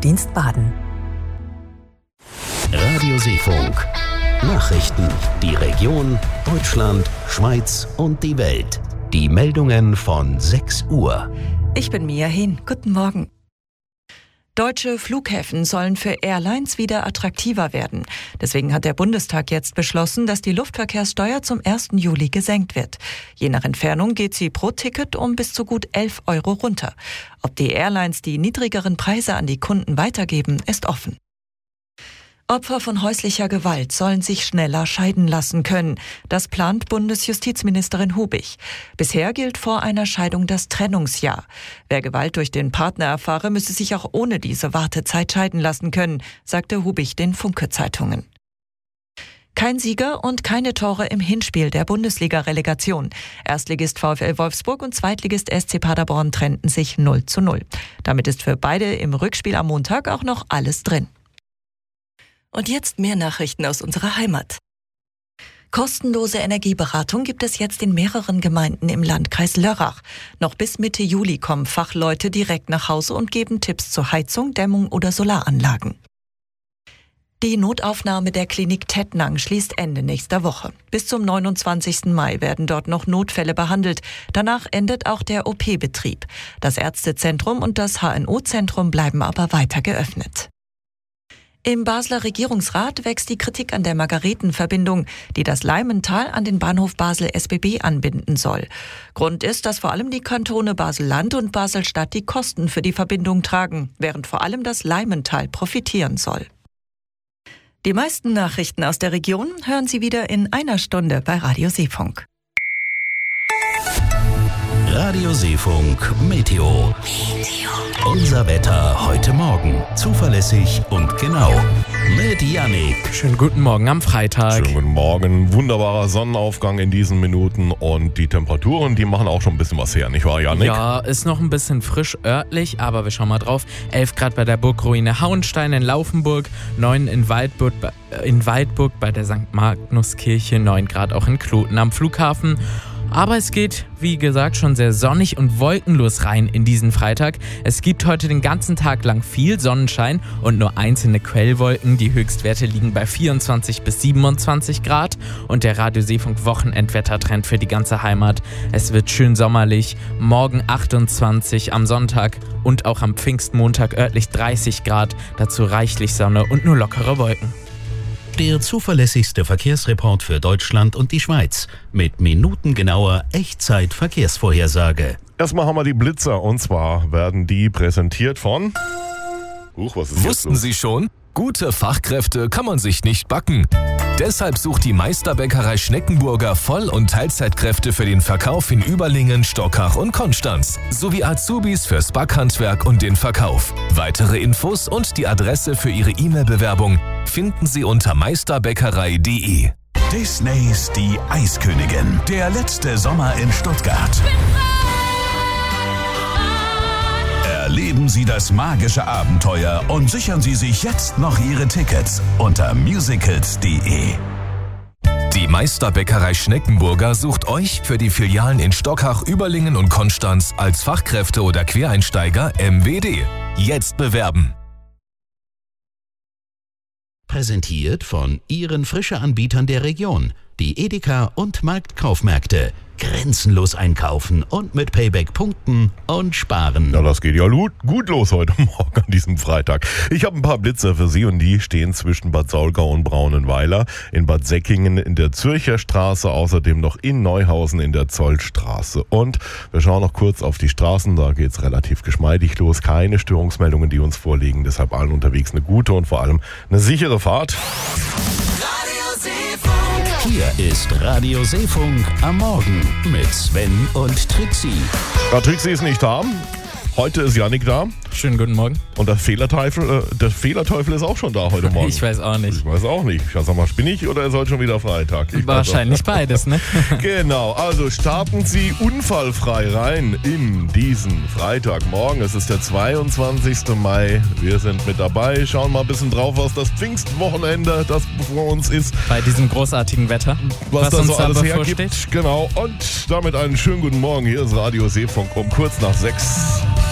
Rettungsdienst Baden. Radio Seefunk. Nachrichten. Die Region, Deutschland, Schweiz und die Welt. Die Meldungen von 6 Uhr. Ich bin Mia Hehn. Guten Morgen. Deutsche Flughäfen sollen für Airlines wieder attraktiver werden. Deswegen hat der Bundestag jetzt beschlossen, dass die Luftverkehrssteuer zum 1. Juli gesenkt wird. Je nach Entfernung geht sie pro Ticket um bis zu gut 11 Euro runter. Ob die Airlines die niedrigeren Preise an die Kunden weitergeben, ist offen. Opfer von häuslicher Gewalt sollen sich schneller scheiden lassen können. Das plant Bundesjustizministerin Hubig. Bisher gilt vor einer Scheidung das Trennungsjahr. Wer Gewalt durch den Partner erfahre, müsse sich auch ohne diese Wartezeit scheiden lassen können, sagte Hubig den Funke-Zeitungen. Kein Sieger und keine Tore im Hinspiel der Bundesliga-Relegation. Erstligist VfL Wolfsburg und Zweitligist SC Paderborn trennten sich 0:0. Damit ist für beide im Rückspiel am Montag auch noch alles drin. Und jetzt mehr Nachrichten aus unserer Heimat. Kostenlose Energieberatung gibt es jetzt in mehreren Gemeinden im Landkreis Lörrach. Noch bis Mitte Juli kommen Fachleute direkt nach Hause und geben Tipps zur Heizung, Dämmung oder Solaranlagen. Die Notaufnahme der Klinik Tettnang schließt Ende nächster Woche. Bis zum 29. Mai werden dort noch Notfälle behandelt. Danach endet auch der OP-Betrieb. Das Ärztezentrum und das HNO-Zentrum bleiben aber weiter geöffnet. Im Basler Regierungsrat wächst die Kritik an der Margaretenverbindung, die das Leimental an den Bahnhof Basel SBB anbinden soll. Grund ist, dass vor allem die Kantone Basel-Land und Basel-Stadt die Kosten für die Verbindung tragen, während vor allem das Leimental profitieren soll. Die meisten Nachrichten aus der Region hören Sie wieder in einer Stunde bei Radio Seefunk. Radio Seefunk Meteo. Unser Wetter heute Morgen. Zuverlässig und genau. Mit Yannick. Schönen guten Morgen am Freitag. Schönen guten Morgen. Wunderbarer Sonnenaufgang in diesen Minuten und die Temperaturen, die machen auch schon ein bisschen was her, nicht wahr, Yannick? Ja, ist noch ein bisschen frisch örtlich, aber wir schauen mal drauf. 11 Grad bei der Burgruine Hauenstein in Laufenburg, 9 in Waldburg bei der St. Magnuskirche, 9 Grad auch in Kloten am Flughafen. Aber es geht, wie gesagt, schon sehr sonnig und wolkenlos rein in diesen Freitag. Es gibt heute den ganzen Tag lang viel Sonnenschein und nur einzelne Quellwolken. Die Höchstwerte liegen bei 24 bis 27 Grad. Und der Radio Seefunk Wochenendwettertrend für die ganze Heimat. Es wird schön sommerlich. Morgen 28 am Sonntag und auch am Pfingstmontag örtlich 30 Grad. Dazu reichlich Sonne und nur lockere Wolken. Der zuverlässigste Verkehrsreport für Deutschland und die Schweiz. Mit minutengenauer Echtzeit-Verkehrsvorhersage. Erstmal haben wir die Blitzer und zwar werden die präsentiert von... was ist Wussten Sie schon? Gute Fachkräfte kann man sich nicht backen. Deshalb sucht die Meisterbäckerei Schneckenburger Voll- und Teilzeitkräfte für den Verkauf in Überlingen, Stockach und Konstanz. Sowie Azubis fürs Backhandwerk und den Verkauf. Weitere Infos und die Adresse für Ihre E-Mail-Bewerbung finden Sie unter meisterbäckerei.de. Disneys Die Eiskönigin. Der letzte Sommer in Stuttgart. Erleben Sie das magische Abenteuer und sichern Sie sich jetzt noch Ihre Tickets unter musicals.de. Die Meisterbäckerei Schneckenburger sucht euch für die Filialen in Stockach, Überlingen und Konstanz als Fachkräfte oder Quereinsteiger MWD. Jetzt bewerben! Präsentiert von Ihren Frische-Anbietern der Region. Die Edeka und Marktkaufmärkte. Grenzenlos einkaufen und mit Payback punkten und sparen. Ja, das geht ja gut los heute Morgen an diesem Freitag. Ich habe ein paar Blitzer für Sie und die stehen zwischen Bad Saulgau und Braunenweiler, in Bad Säckingen in der Zürcher Straße, außerdem noch in Neuhausen in der Zollstraße. Und wir schauen noch kurz auf die Straßen, da geht es relativ geschmeidig los. Keine Störungsmeldungen, die uns vorliegen, deshalb allen unterwegs eine gute und vor allem eine sichere Fahrt. Hier ist Radio Seefunk am Morgen mit Sven und Trixie. Ja, Trixie ist nicht da. Heute ist Yannick da. Schönen guten Morgen. Und der Fehlerteufel ist auch schon da heute Morgen. Ich weiß auch nicht. Ich weiß auch nicht. Sag mal, bin ich oder ist heute schon wieder Freitag? Wahrscheinlich beides, ne? Genau, also starten Sie unfallfrei rein in diesen Freitagmorgen. Es ist der 22. Mai. Wir sind mit dabei. Schauen mal ein bisschen drauf, was das Pfingstwochenende, das vor uns ist. Bei diesem großartigen Wetter. Was da uns so alles bevorsteht. hergibt. Genau. Und damit einen schönen guten Morgen. Hier ist Radio Seefunk um kurz nach 6.